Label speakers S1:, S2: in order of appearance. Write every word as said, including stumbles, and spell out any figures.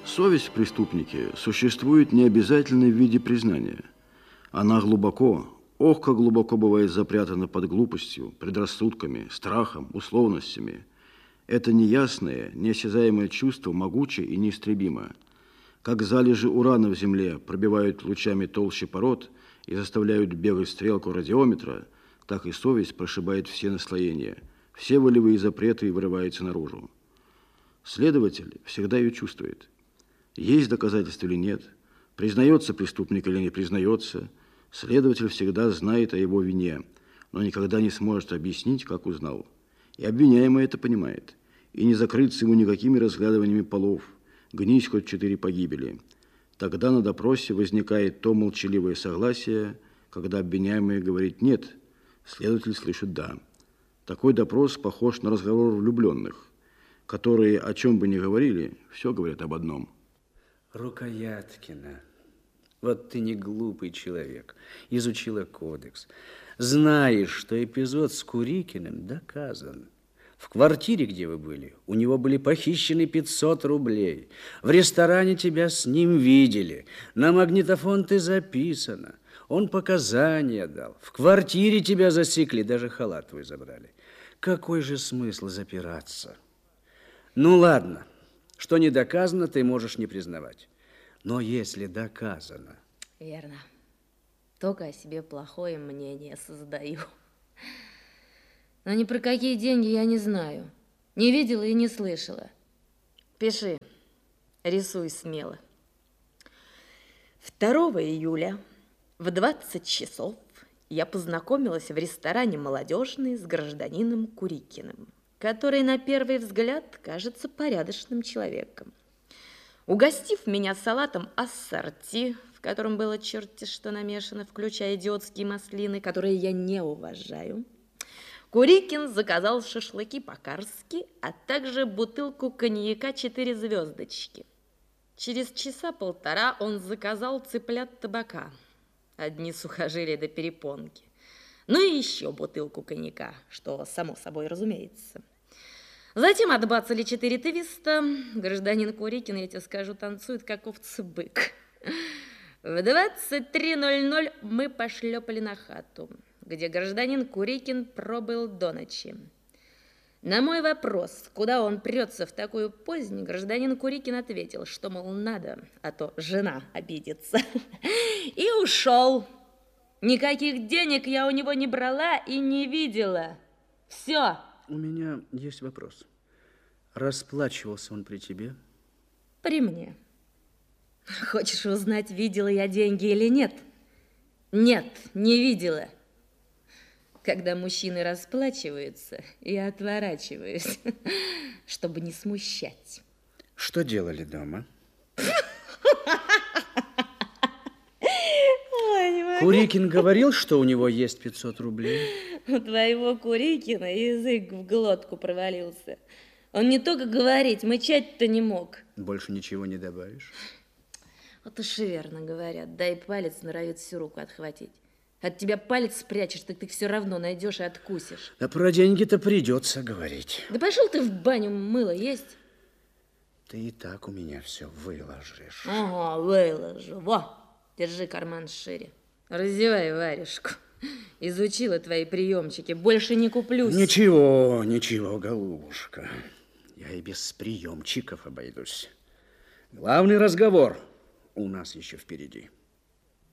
S1: Совесть в преступнике существует не обязательно в виде признания. Она глубоко, ох, как глубоко бывает запрятана под глупостью, предрассудками, страхом, условностями. Это неясное, неосязаемое чувство могуче и неистребимо. Как залежи урана в земле пробивают лучами толщи пород и заставляют бегать стрелку радиометра, так и совесть прошибает все наслоения, все волевые запреты и вырывается наружу. Следователь всегда ее чувствует. Есть доказательства или нет, признается преступник или не признается, следователь всегда знает о его вине, но никогда не сможет объяснить, как узнал. И обвиняемый это понимает, и не закрыться ему никакими разглядываниями полов, гнись хоть четыре погибели. Тогда на допросе возникает то молчаливое согласие, когда обвиняемый говорит «нет», следователь слышит «да». Такой допрос похож на разговор влюбленных, которые, о чем бы ни говорили, все говорят об одном.
S2: Рукояткина, вот ты не глупый человек, изучила кодекс. Знаешь, что эпизод с Курикиным доказан. В квартире, где вы были, у него были похищены пятьсот рублей. В ресторане тебя с ним видели. На магнитофон ты записана. Он показания дал. В квартире тебя засекли, даже халат твой забрали. Какой же смысл запираться? Ну, ладно. Что не доказано, ты можешь не признавать. Но если доказано...
S3: Верно. Только о себе плохое мнение создаю. Но ни про какие деньги я не знаю. Не видела и не слышала. Пиши. Рисуй смело. второго июля в двадцать часов я познакомилась в ресторане «Молодежный» с гражданином Курикиным, который на первый взгляд кажется порядочным человеком. Угостив меня салатом ассорти, в котором было черти что намешано, включая идиотские маслины, которые я не уважаю, Курикин заказал шашлыки по-карски, а также бутылку коньяка «Четыре звездочки». Через часа полтора он заказал цыплят табака, одни сухожилия до перепонки, ну и еще бутылку коньяка, что само собой разумеется. Затем отбацали четыре твиста. Гражданин Курикин, я тебе скажу, танцует, как овцы-бык. В двадцать три ноль ноль мы пошлепали на хату, где гражданин Курикин пробыл до ночи. На мой вопрос, куда он прется в такую позднь, гражданин Курикин ответил, что, мол, надо, а то жена обидится. И ушел. Никаких денег я у него не брала и не видела. Все.
S2: У меня есть вопрос. Расплачивался он при тебе?
S3: При мне. Хочешь узнать, видела я деньги или нет? Нет, не видела. Когда мужчины расплачиваются, я отворачиваюсь, чтобы не смущать.
S2: Что делали дома? Курикин говорил, что у него есть пятьсот рублей?
S3: У твоего Курикина язык в глотку провалился. Он не только говорить, мычать-то не мог.
S2: Больше ничего не добавишь?
S3: Вот уж и верно говорят, дай палец, норовит всю руку отхватить. От тебя палец спрячешь, так ты все равно найдешь и откусишь.
S2: Да про деньги-то придется говорить.
S3: Да пошел ты в баню, мыло есть?
S2: Ты и так у меня все выложишь.
S3: Ага, выложу. Во, держи карман шире. Раздевай варежку. Изучила твои приемчики, больше не куплюсь.
S2: Ничего, ничего, голубушка. Я и без приемчиков обойдусь. Главный разговор у нас еще впереди.